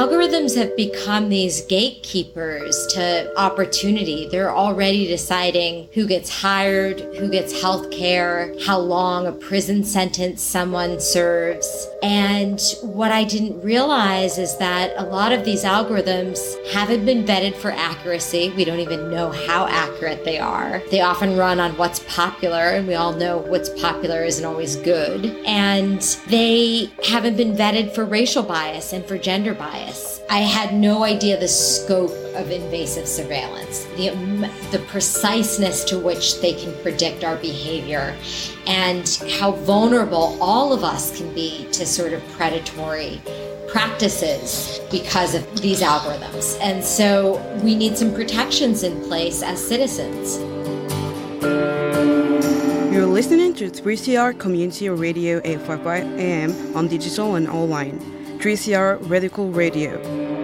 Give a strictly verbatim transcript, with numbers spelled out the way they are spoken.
algorithms have become these gatekeepers to opportunity. They're already deciding who gets hired, who gets health care, how long a prison sentence someone serves. And what I didn't realize is that a lot of these algorithms haven't been vetted for accuracy. We don't even know how accurate they are. They often run on what's popular, and we all know what's popular isn't always good. And they haven't been vetted for racial bias and for gender bias. I had no idea the scope of invasive surveillance, the, the preciseness to which they can predict our behavior, and how vulnerable all of us can be to sort of predatory practices because of these algorithms. And so we need some protections in place as citizens. You're listening to three C R Community Radio eight fifty-five A M on digital and online. three C R Radical Radio.